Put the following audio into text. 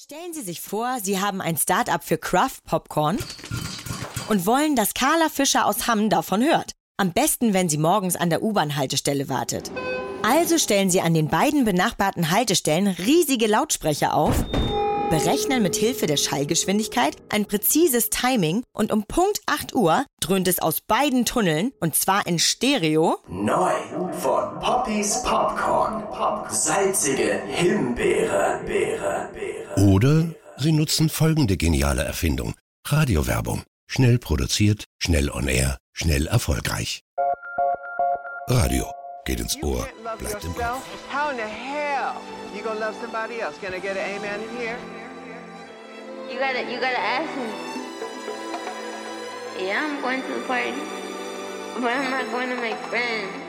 Stellen Sie sich vor, Sie haben ein Start-up für Craft Popcorn und wollen, dass Carla Fischer aus Hamm davon hört. Am besten, wenn sie morgens an der U-Bahn-Haltestelle wartet. Also stellen Sie an den beiden benachbarten Haltestellen riesige Lautsprecher auf, berechnen mit Hilfe der Schallgeschwindigkeit ein präzises Timing und um Punkt 8 Uhr dröhnt es aus beiden Tunneln, und zwar in Stereo. Neu von Poppys Popcorn. Salzige Himbeere. Oder Sie nutzen folgende geniale Erfindung. Radiowerbung. Schnell produziert, schnell on air, schnell erfolgreich. Radio. Geht ins Ohr, bleibt im Kopf. How in the hell you gonna love somebody else? Can I get an amen in here? You gotta ask me. Yeah, I'm going to the party, but I'm not going to make friends.